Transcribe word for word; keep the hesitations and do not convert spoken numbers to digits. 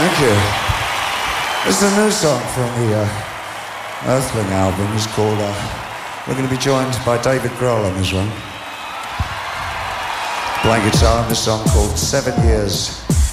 Thank you. This is a new song from the uh, Earthling album. It's called, uh, we're going to be joined by David Grohl on this one. Playing guitar on this song called Seven Years.